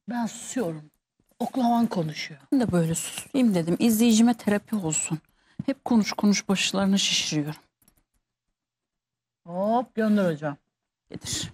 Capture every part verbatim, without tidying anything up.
Ben susuyorum. Oklavan konuşuyor. Ben de böyle susayım dedim. İzleyicime terapi olsun. Hep konuş konuş başlarını şişiriyorum. Hop gönder hocam. Getir.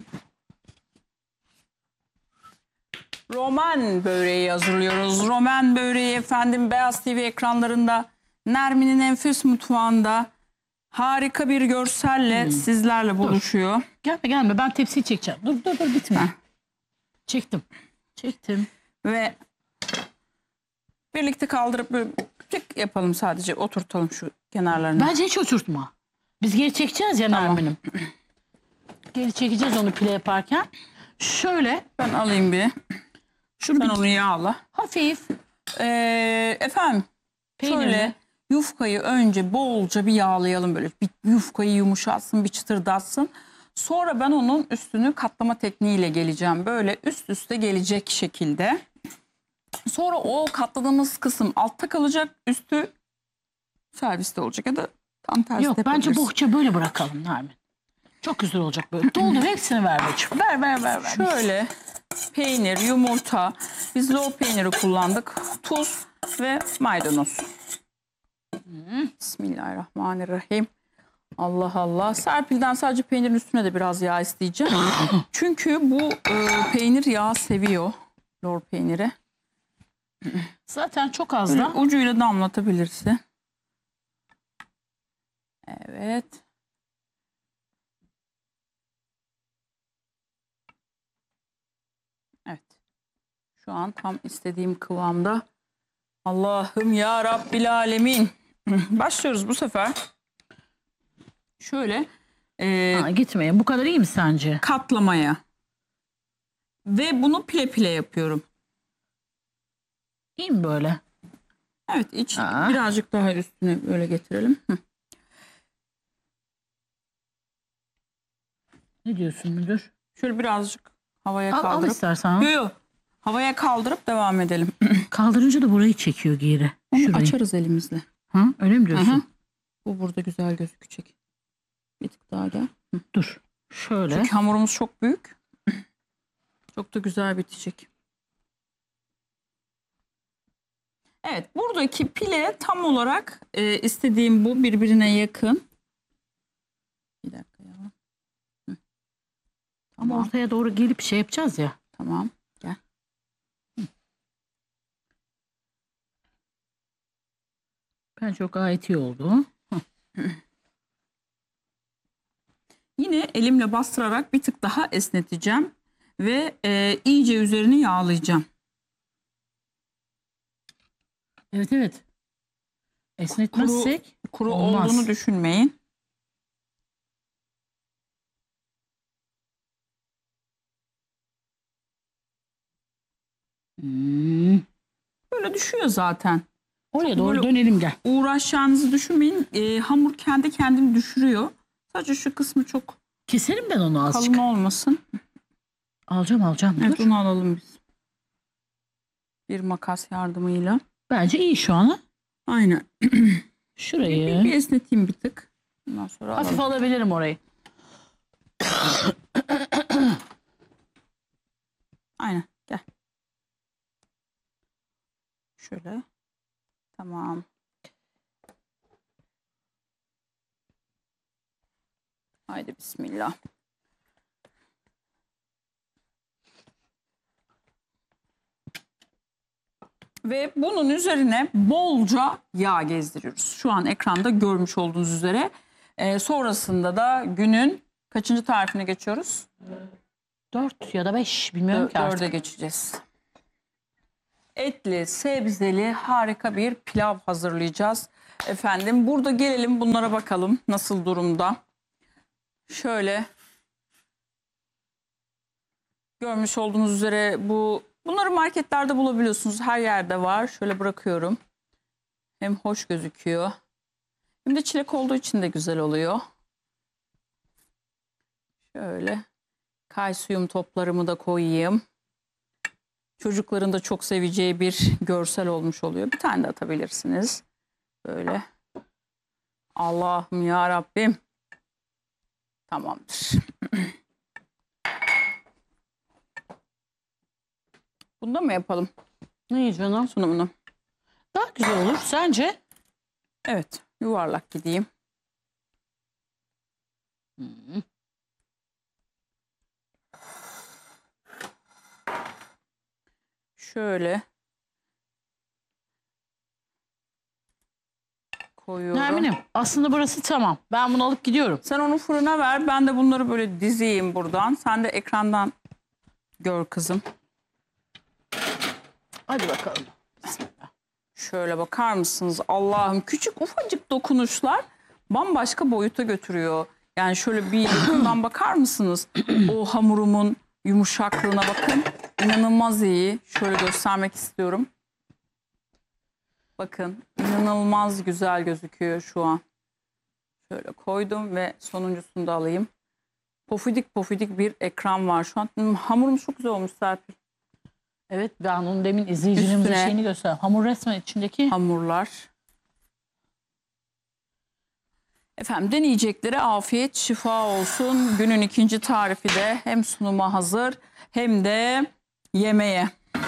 Roman böreği hazırlıyoruz. Roman böreği efendim Beyaz T V ekranlarında, Nermin'in Enfes Mutfağı'nda harika bir görselle Hmm. sizlerle buluşuyor. Gelme gelme, ben tepsiyi çekeceğim. Dur dur dur bitme. Heh. Çektim. Çektim. Ve birlikte kaldırıp böyle tık yapalım, sadece oturtalım şu kenarlarına. Bence hiç oturtma. Biz geri çekeceğiz ya Tamam. Nermin'im. Geri çekeceğiz onu pile yaparken. Şöyle. Ben alayım bir. Şunu Sen bir onu yağla. hafif. Ee, efendim Peynirli. şöyle yufkayı önce bolca bir yağlayalım, böyle bir yufkayı yumuşatsın, bir çıtırdatsın. Sonra ben onun üstünü katlama tekniğiyle geleceğim. Böyle üst üste gelecek şekilde. Sonra o katladığımız kısım altta kalacak, üstü serviste olacak ya da tam tersi. Yok, bence bohça böyle bırakalım Nermin. Çok güzel olacak böyle. Doldur, hepsini ver bacım. Ver ver ver. ver. Şöyle peynir, yumurta, biz lor peyniri kullandık, tuz ve maydanoz. Hmm. Bismillahirrahmanirrahim. Allah Allah. Serpil'den sadece peynirin üstüne de biraz yağ isteyeceğim. Çünkü bu e, peynir yağı seviyor. Lor peyniri. Zaten çok az Böyle da. ucuyla damlatabilirsin. Evet. Evet. Şu an tam istediğim kıvamda. Allah'ım ya Rabbil Alemin. Başlıyoruz bu sefer. Şöyle e, Ha, gitmeyin. Bu kadar iyi mi sence? katlamaya. Ve bunu pile pile yapıyorum. İyi mi böyle? Evet, iç Aa. birazcık daha üstüne böyle getirelim. Hı. Ne diyorsun müdür? Şöyle birazcık havaya Al, al kaldırıp. istersen. Yok yok. Havaya kaldırıp devam edelim. Kaldırınca da burayı çekiyor geri. Onu Şurayı. açarız elimizle. Ha, öyle mi diyorsun? Aha. Bu burada güzel gözükecek. Bir tık daha gel. Hı. Dur. Şöyle. Çünkü hamurumuz çok büyük. Çok da güzel bitecek. Evet, buradaki pile tam olarak e, istediğim bu, birbirine yakın. Bir dakika ya. Hı. Ama Tamam. ortaya doğru gelip şey yapacağız ya. Tamam. Gel. Bence o gayet iyi oldu. Yine elimle bastırarak bir tık daha esneteceğim. Ve e, iyice üzerini yağlayacağım. Evet evet. Esnetmezsek Kuru olmaz. olduğunu düşünmeyin. Hmm. Böyle düşüyor zaten. Oraya Çok doğru böyle dönelim gel. uğraşacağınızı düşünmeyin. E, hamur kendi kendini düşürüyor. Sadece şu kısmı çok Keselim ben onu azıcık. kalın olmasın. Alacağım alacağım. Evet, Dur. onu alalım biz. Bir makas yardımıyla. Bence iyi şu an. Ha? Aynen. Şurayı. Bir, bir esneteyim bir tık. Ondan sonra Hafif alalım. alabilirim orayı. Aynen. Gel. Şöyle. Tamam. Haydi bismillah. Ve bunun üzerine bolca yağ gezdiriyoruz. Şu an ekranda görmüş olduğunuz üzere. Ee, sonrasında da günün kaçıncı tarifine geçiyoruz? Dört ya da beş bilmiyorum ki Dörde artık. geçeceğiz. Etli, sebzeli harika bir pilav hazırlayacağız. Efendim burada gelelim bunlara bakalım nasıl durumda. Şöyle görmüş olduğunuz üzere bu bunları marketlerde bulabiliyorsunuz. Her yerde var. Şöyle bırakıyorum. Hem hoş gözüküyor. Hem de çilek olduğu için de güzel oluyor. Şöyle kalsiyum toplarımı da koyayım. Çocukların da çok seveceği bir görsel olmuş oluyor. Bir tane de atabilirsiniz. Böyle. Allah'ım ya Rabbim. Tamamdır. Bunda mı yapalım İyi canım. sunumunu? Daha güzel olur sence? Evet, yuvarlak gideyim. Hmm. Şöyle koyuyorum. Nermin'im aslında burası tamam. Ben bunu alıp gidiyorum. Sen onu fırına ver. Ben de bunları böyle dizeyim buradan. Sen de ekrandan gör kızım. Hadi bakalım. Şöyle bakar mısınız? Allah'ım, küçük ufacık dokunuşlar bambaşka boyuta götürüyor. Yani şöyle bir yakından bakar mısınız? O hamurumun yumuşaklığına bakın. İnanılmaz iyi. Şöyle göstermek istiyorum. Bakın, inanılmaz güzel gözüküyor şu an. Şöyle koydum ve sonuncusunu da alayım. Pofidik pofidik bir ekran var şu an. Hmm, Hamurumuz çok güzel olmuş Serpil. Evet ben onu demin izleyicilerimizin Üstüne- şeyini göstereyim. Hamur resmen içindeki. Hamurlar. Efendim, deneyeceklere afiyet şifa olsun. Günün ikinci tarifi de hem sunuma hazır hem de yemeğe.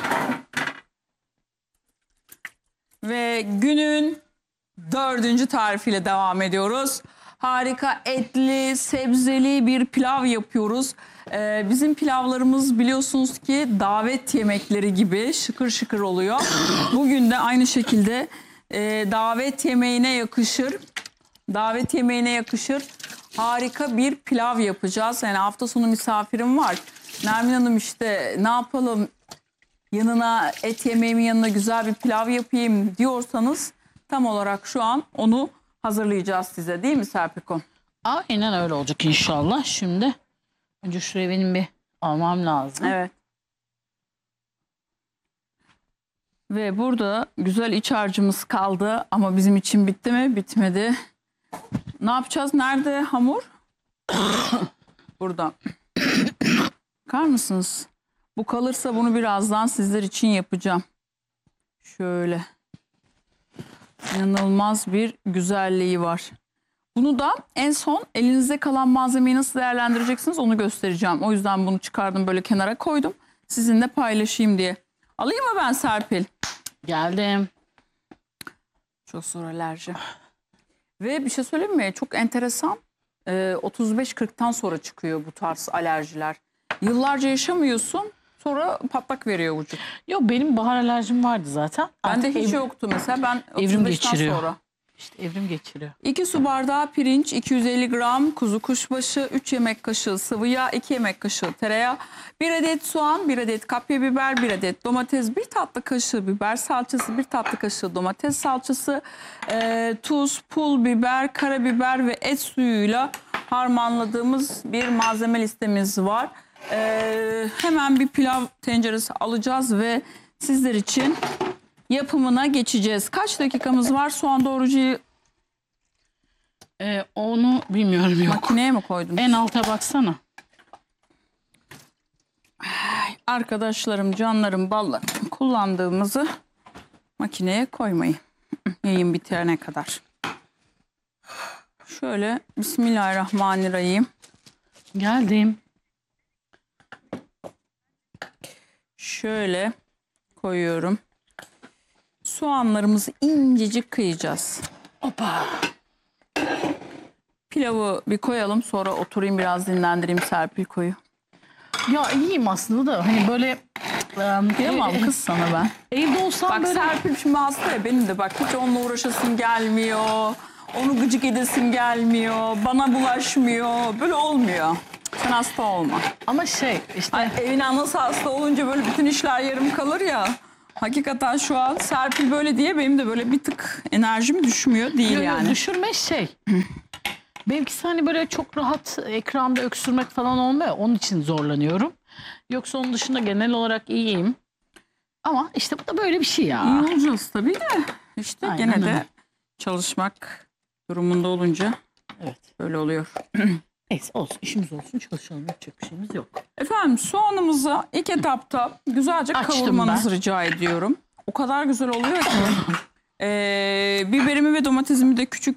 Ve günün dördüncü tarifiyle devam ediyoruz. Harika etli, sebzeli bir pilav yapıyoruz. Ee, bizim pilavlarımız biliyorsunuz ki davet yemekleri gibi şıkır şıkır oluyor. Bugün de aynı şekilde e, davet yemeğine yakışır. Davet yemeğine yakışır. Harika bir pilav yapacağız. Yani hafta sonu misafirim var. Nermin Hanım işte ne yapalım, yanına et yemeğimin yanına güzel bir pilav yapayım diyorsanız tam olarak şu an onu hazırlayacağız size, değil mi Serpikon? Aynen öyle olacak inşallah. Şimdi önce şuraya benim bir almam lazım. Evet. Ve burada güzel iç harcımız kaldı ama bizim için bitti mi? Bitmedi. Ne yapacağız? Nerede hamur? Burada. Bakar mısınız? Bu kalırsa bunu birazdan sizler için yapacağım. Şöyle. İnanılmaz bir güzelliği var. Bunu da en son elinizde kalan malzemeyi nasıl değerlendireceksiniz onu göstereceğim. O yüzden bunu çıkardım, böyle kenara koydum. Sizinle paylaşayım diye. Alayım mı ben Serpil? Geldim. Çok zor alerji. Ve bir şey söyleyeyim mi? Çok enteresan. Ee, otuz beş kırktan sonra çıkıyor bu tarz alerjiler. Yıllarca yaşamıyorsun, sonra patlak veriyor vücut. Yok benim bahar alerjim vardı zaten. Bende Artık hiç ev- yoktu mesela. Ben evrim otuz beşten geçiriyor. sonra. İşte evrim geçiriyor. iki su bardağı pirinç, iki yüz elli gram kuzu kuşbaşı, üç yemek kaşığı sıvı yağ, iki yemek kaşığı tereyağı, bir adet soğan, bir adet kapya biber, bir adet domates, bir tatlı kaşığı biber salçası, bir tatlı kaşığı domates salçası, e, tuz, pul biber, karabiber ve et suyuyla harmanladığımız bir malzeme listemiz var. E, hemen bir pilav tenceresi alacağız ve sizler için yapımına geçeceğiz. Kaç dakikamız var? Soğan doğrucuyu Ee, onu bilmiyorum yok. makineye mi koydun? En alta baksana. Arkadaşlarım, canlarım, ballarım kullandığımızı makineye koymayın. Yayın bitene kadar. Şöyle Bismillahirrahmanirrahim. Geldim. Şöyle koyuyorum. Soğanlarımızı incecik kıyacağız. Hoppa. Pilavı bir koyalım, sonra oturayım biraz dinlendireyim Serpil koyu. Ya iyiyim aslında da hani böyle Kıyamam kız sana ben. evde olsam Bak böyle Serpil şimdi hasta ya, benim de bak hiç onunla uğraşasım gelmiyor. Onu gıcık edesim gelmiyor. Bana bulaşmıyor. Böyle olmuyor. Sen hasta olma. ama şey işte Ay, evin anası hasta olunca böyle bütün işler yarım kalır ya. Hakikaten şu an Serpil böyle diye benim de böyle bir tık enerjim düşmüyor değil Yo, yo, yani. düşürme şey. Benimkisi hani böyle çok rahat ekranda öksürmek falan olmuyor. Onun için zorlanıyorum. Yoksa onun dışında genel olarak iyiyim. Ama işte bu da böyle bir şey ya. İyi olacağız tabii de. İşte Aynen gene de öyle. çalışmak durumunda olunca Evet. böyle oluyor. Neyse olsun işimiz olsun çalışalım. Yapacak bir şeyimiz yok. Efendim, soğanımızı ilk etapta güzelce Açtım kavurmanızı ben. rica ediyorum. O kadar güzel oluyor ki. Ee, biberimi ve domatesimi de küçük